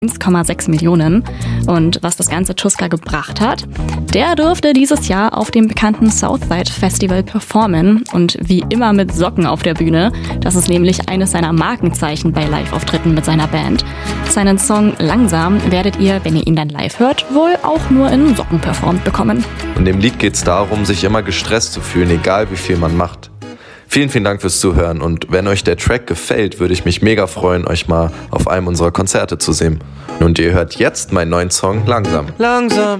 1,6 Millionen. Und was das ganze Tuska gebracht hat, der durfte dieses Jahr auf dem bekannten Southside Festival performen und wie immer mit Socken auf der Bühne. Das ist nämlich eines seiner Markenzeichen bei Live-Auftritten mit seiner Band. Seinen Song Langsam werdet ihr, wenn ihr ihn dann live hört, wohl auch nur in Socken performt bekommen. In dem Lied geht es darum, sich immer gestresst zu fühlen, egal wie viel man macht. Vielen, vielen Dank fürs Zuhören und wenn euch der Track gefällt, würde ich mich mega freuen, euch mal auf einem unserer Konzerte zu sehen. Und ihr hört jetzt meinen neuen Song Langsam. Langsam,